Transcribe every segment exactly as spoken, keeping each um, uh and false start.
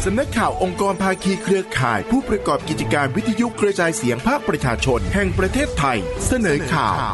สำนักข่าวองค์กรภาคีเครือข่ายผู้ประกอบกิจการวิทยุกระจายเสียงภาคประชาชนแห่งประเทศไทยเสนอข่าว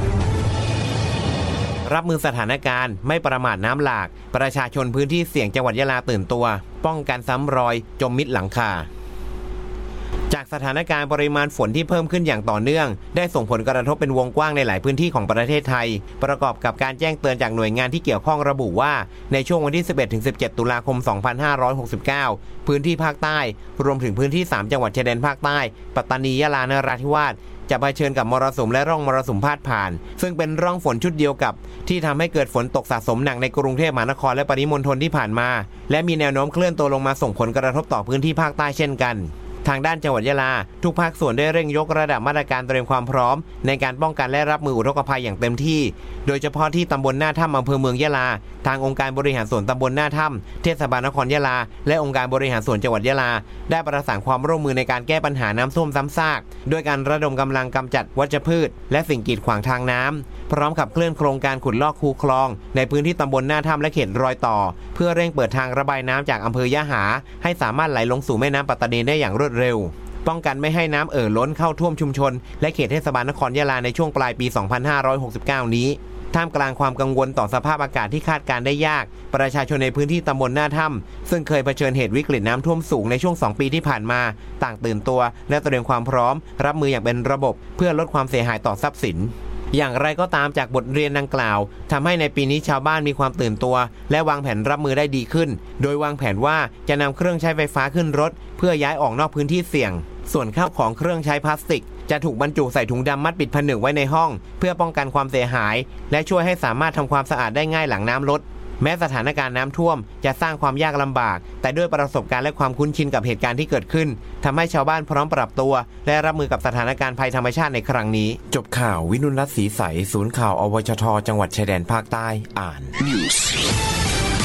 รับมือสถานการณ์ไม่ประมาทน้ำหลากประชาชนพื้นที่เสี่ยงจังหวัดยะลาตื่นตัวป้องกันซ้ำรอยจมมิดหลังคาจากสถานการณ์ปริมาณฝนที่เพิ่มขึ้นอย่างต่อเนื่องได้ส่งผลกระทบเป็นวงกว้างในหลายพื้นที่ของประเทศไทยประกอบกับการแจ้งเตือนจากหน่วยงานที่เกี่ยวข้องระบุว่าในช่วงวันที่ สิบเอ็ดถึงสิบเจ็ด ตุลาคม สองพันห้าร้อยหกสิบเก้า พื้นที่ภาคใต้รวมถึงพื้นที่สามจังหวัดชายแดนภาคใต้ปัตตานียะลานราธิวาสจะเผชิญกับมรสุมและร่องมรสุมพาดผ่านซึ่งเป็นร่องฝนชุดเดียวกับที่ทำให้เกิดฝนตกสะสมหนักในกรุงเทพมหานครและปริมณฑลที่ผ่านมาและมีแนวโน้มเคลื่อนตัวลงมาส่งผลกระทบต่อพื้นที่ภาคใต้เช่นกันทางด้านจังหวัดยะลาทุกภาคส่วนได้เร่งยกระดับมาตรการเตรียมความพร้อมในการป้องกันและรับมืออุทกภัยอย่างเต็มที่โดยเฉพาะที่ตำบลหน้าถ้ำอำเภอเมืองยะลาทางองค์การบริหารส่วนตำบลหน้าถ้ำเทศบาลนครยะลาและองค์การบริหารส่วนจังหวัดยะลาได้ประสานความร่วมมือในการแก้ปัญหาน้ำท่วมซ้ำซากด้วยการระดมกำลังกำจัดวัชพืชและสิ่งกีดขวางทางน้ำพร้อมขับเคลื่อนโครงการขุดลอกคูคลองในพื้นที่ตำบลหน้าถ้ำและเขตรอยต่อเพื่อเร่งเปิดทางระบายน้ำจากอำเภอยะหาให้สามารถไหลลงสู่แม่น้ำปัตตานีได้อย่างรวดเร็วป้องกันไม่ให้น้ำเอ่อล้นเข้าท่วมชุมชนและเขตเทศบาลนครยะลาในช่วงปลายปี สองพันห้าร้อยหกสิบเก้า นี้ท่ามกลางความกังวลต่อสภาพอากาศที่คาดการได้ยากประชาชนในพื้นที่ตำบลหน้าถ้ำซึ่งเคยเผชิญเหตุวิกฤตน้ำท่วมสูงในช่วงสองปีที่ผ่านมาต่างตื่นตัวและเตรียมความพร้อมรับมืออย่างเป็นระบบเพื่อลดความเสียหายต่อทรัพย์สินอย่างไรก็ตามจากบทเรียนดังกล่าวทำให้ในปีนี้ชาวบ้านมีความตื่นตัวและวางแผนรับมือได้ดีขึ้นโดยวางแผนว่าจะนำเครื่องใช้ไฟฟ้าขึ้นรถเพื่อย้ายออกนอกพื้นที่เสี่ยงส่วนข้าวของเครื่องใช้พลาสติกจะถูกบรรจุใส่ถุงดำมัดปิดผนึกไว้ในห้องเพื่อป้องกันความเสียหายและช่วยให้สามารถทำความสะอาดได้ง่ายหลังน้ำลดแม้สถานการณ์น้ำท่วมจะสร้างความยากลำบากแต่ด้วยประสบการณ์และความคุ้นชินกับเหตุการณ์ที่เกิดขึ้นทำให้ชาวบ้านพร้อมปรับตัวและรับมือกับสถานการณ์ภัยธรรมชาติในครั้งนี้จบข่าววินุรัตน์ศรีใสศูนย์ข่าวอวชทจังหวัดชายแดนภาคใต้อ่าน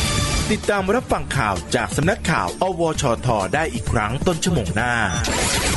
ติดตามรับฟังข่าวจากสำนักข่าวอวชทได้อีกครั้งต้นชั่วโมงหน้า